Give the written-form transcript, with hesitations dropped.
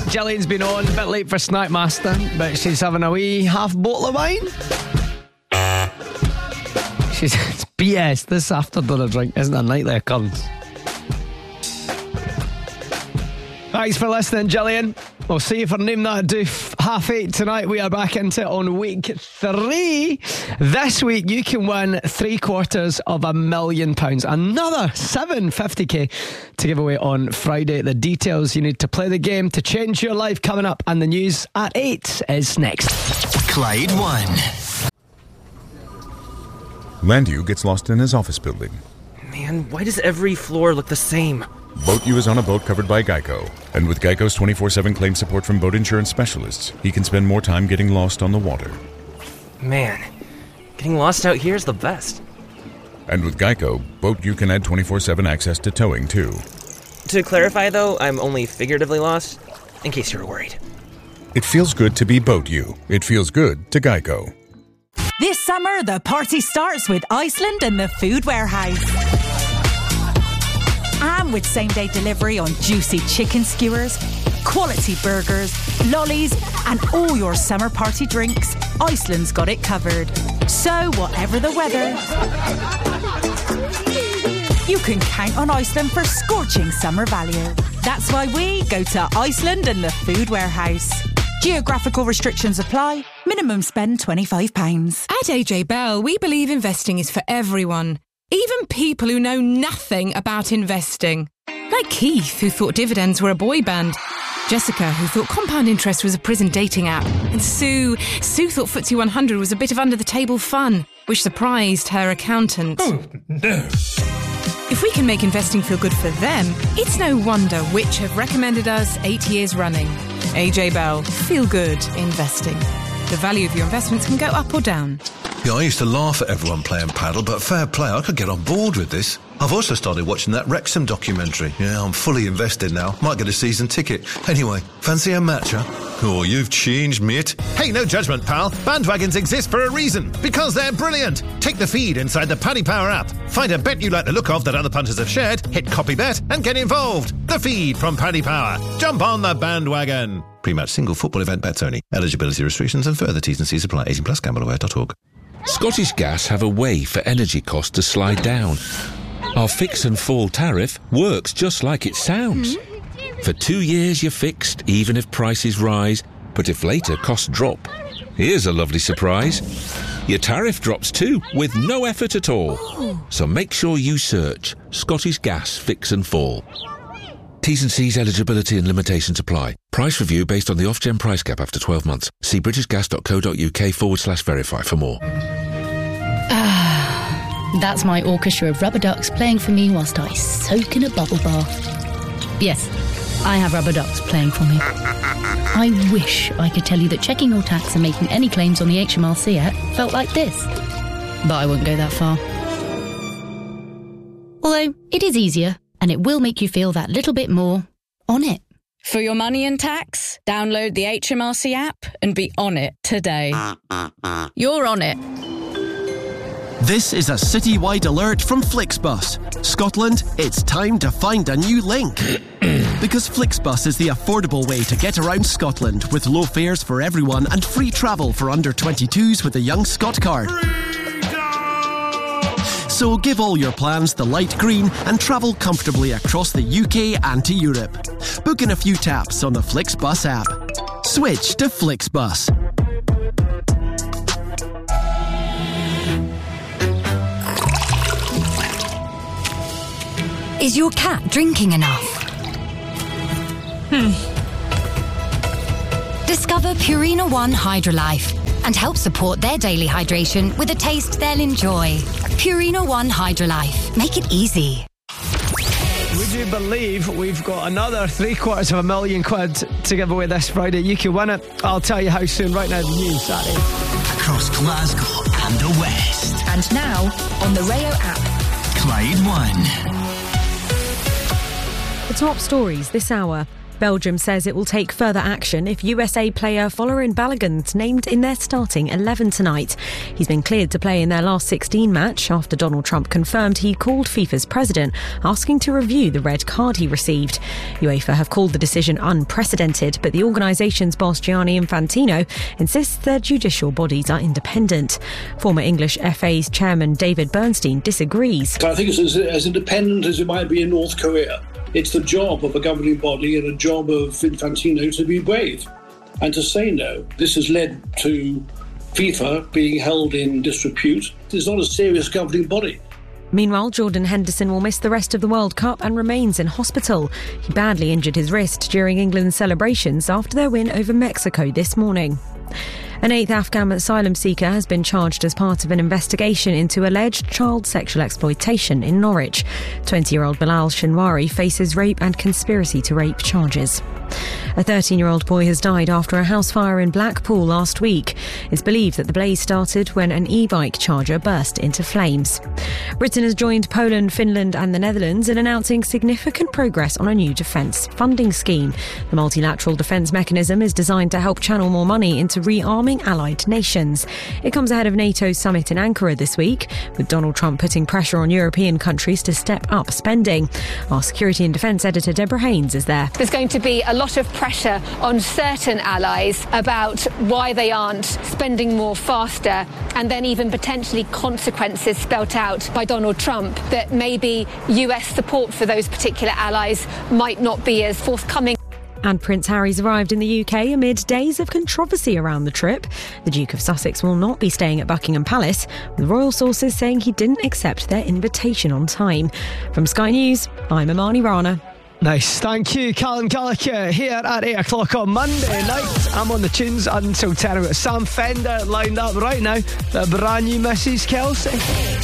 Gillian's been on, a bit late for Snack Master, but she's having a wee half bottle of wine. It's BS. This after dinner drink isn't a nightly occurrence. Thanks for listening, Gillian. We'll see you for Name That Do 8:30 tonight. We are back into it on week 3. This week you can win £750,000. Another £750k to give away on Friday. The details you need to play the game to change your life coming up, and the news at 8 is next. Clyde 1. Landu gets lost in his office building. Man, why does every floor look the same? BoatU is on a boat covered by Geico. And with Geico's 24/7 claim support from boat insurance specialists, he can spend more time getting lost on the water. Man, getting lost out here is the best. And with Geico, BoatU can add 24/7 access to towing, too. To clarify, though, I'm only figuratively lost, in case you were worried. It feels good to be BoatU. It feels good to Geico. This summer, the party starts with Iceland and the Food Warehouse. And with same-day delivery on juicy chicken skewers, quality burgers, lollies, and all your summer party drinks, Iceland's got it covered. So, whatever the weather, you can count on Iceland for scorching summer value. That's why we go to Iceland and the Food Warehouse. Geographical restrictions apply. Minimum spend £25. At AJ Bell, we believe investing is for everyone. Even people who know nothing about investing. Like Keith, who thought dividends were a boy band. Jessica, who thought compound interest was a prison dating app. And Sue thought FTSE 100 was a bit of under-the-table fun, which surprised her accountant. Oh, no. If we can make investing feel good for them, it's no wonder which have recommended us 8 years running. AJ Bell. Feel good investing. The value of your investments can go up or down. Yeah, I used to laugh at everyone playing paddle, but fair play, I could get on board with this. I've also started watching that Wrexham documentary. Yeah, I'm fully invested now. Might get a season ticket. Anyway, fancy a match, huh? Oh, you've changed, mate. Hey, no judgment, pal. Bandwagons exist for a reason. Because they're brilliant. Take the feed inside the Paddy Power app. Find a bet you like the look of that other punters have shared, hit copy bet, and get involved. The feed from Paddy Power. Jump on the bandwagon. Pre-match single football event bets only. Eligibility restrictions and further T's and C's apply. 18 plus gambleaware.org. Scottish Gas have a way for energy costs to slide down. Our fix and fall tariff works just like it sounds. For 2 years you're fixed, even if prices rise, but if later costs drop, here's a lovely surprise. Your tariff drops too, with no effort at all. So make sure you search Scottish Gas Fix and Fall. T's and C's, eligibility and limitations apply. Price review based on the Ofgem price cap after 12 months. See britishgas.co.uk/verify for more. That's my orchestra of rubber ducks playing for me whilst I soak in a bubble bath. Yes, I have rubber ducks playing for me. I wish I could tell you that checking your tax and making any claims on the HMRC app felt like this. But I won't go that far. Although, it is easier, and it will make you feel that little bit more on it. For your money and tax, download the HMRC app and be on it today. You're on it. This is a citywide alert from Flixbus. Scotland, it's time to find a new link. Because Flixbus is the affordable way to get around Scotland with low fares for everyone and free travel for under 22s with a Young Scot card. So give all your plans the light green and travel comfortably across the UK and to Europe. Book in a few taps on the Flixbus app. Switch to Flixbus. Is your cat drinking enough? Discover Purina One Hydrolife and help support their daily hydration with a taste they'll enjoy. Purina One Hydrolife. Make it easy. Would you believe we've got another £750,000 to give away this Friday? You can win it. I'll tell you how soon. Right now, the news at 8. Across Glasgow and the West. And now, on the Rayo app. Clyde 1. The top stories this hour. Belgium says it will take further action if USA player Folarin Balogun's named in their starting 11 tonight. He's been cleared to play in their last 16 match after Donald Trump confirmed he called FIFA's president asking to review the red card he received. UEFA have called the decision unprecedented, but the organisation's boss Gianni Infantino insists their judicial bodies are independent. Former English FA's chairman David Bernstein disagrees. I think it's as independent as it might be in North Korea. It's the job of a governing body and a job of Infantino to be brave and to say no. This has led to FIFA being held in disrepute. It's not a serious governing body. Meanwhile, Jordan Henderson will miss the rest of the World Cup and remains in hospital. He badly injured his wrist during England's celebrations after their win over Mexico this morning. An 8th Afghan asylum seeker has been charged as part of an investigation into alleged child sexual exploitation in Norwich. 20-year-old Bilal Shinwari faces rape and conspiracy to rape charges. A 13-year-old boy has died after a house fire in Blackpool last week. It's believed that the blaze started when an e-bike charger burst into flames. Britain has joined Poland, Finland and the Netherlands in announcing significant progress on a new defence funding scheme. The multilateral defence mechanism is designed to help channel more money into rearming allied nations. It comes ahead of NATO's summit in Ankara this week, with Donald Trump putting pressure on European countries to step up spending. Our security and defence editor Deborah Haynes is there. There's going to be a lot of pressure on certain allies about why they aren't spending more faster, and then even potentially consequences spelt out by Donald Trump that maybe US support for those particular allies might not be as forthcoming. And Prince Harry's arrived in the UK amid days of controversy around the trip. The Duke of Sussex will not be staying at Buckingham Palace, with royal sources saying he didn't accept their invitation on time. From Sky News, I'm Imani Rana. Nice, thank you, Callum Gallagher here at 8 o'clock on Monday night. I'm on the tunes until 10. I've got Sam Fender lined up right now, the brand new Mrs. Kelsey.